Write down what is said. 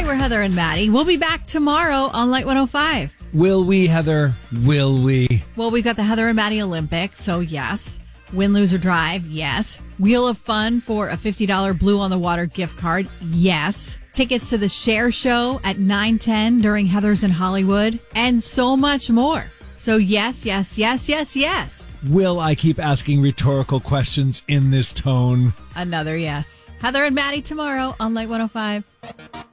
We're Heather and Maddie. We'll be back tomorrow on Light 105. Will we, Heather? Will we? Well, we've got the Heather and Maddie Olympics, so yes. Win, lose, or drive, yes. Wheel of Fun for a $50 Blue on the Water gift card, yes. Tickets to the Cher Show at 9:10 during Heather's in Hollywood, and so much more. So yes, yes, yes, yes, yes. Will I keep asking rhetorical questions in this tone? Another yes. Heather and Maddie tomorrow on Light 105.